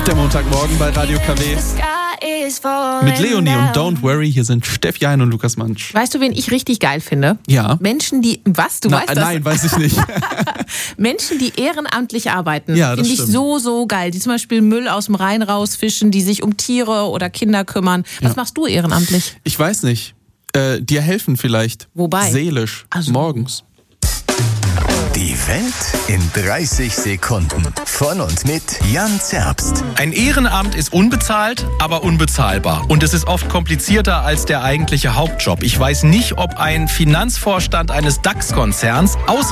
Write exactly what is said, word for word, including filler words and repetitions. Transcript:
Der Montagmorgen bei Radio K W. Mit Leonie und Don't Worry, hier sind Steffi Hein und Lukas Mansch. Weißt du, wen ich richtig geil finde? Ja. Menschen, die, was, du Na, weißt das? Nein, weiß ich nicht. Menschen, die ehrenamtlich arbeiten, ja, das finde ich stimmt. so, so geil. Die zum Beispiel Müll aus dem Rhein rausfischen, die sich um Tiere oder Kinder kümmern. Was Ja. machst du ehrenamtlich? Ich weiß nicht. Äh, dir helfen vielleicht. Wobei? Seelisch. Also. Morgens. Die Welt in dreißig Sekunden. Von und mit Jan Zerbst. Ein Ehrenamt ist unbezahlt, aber unbezahlbar. Und es ist oft komplizierter als der eigentliche Hauptjob. Ich weiß nicht, ob ein Finanzvorstand eines DAX-Konzerns aus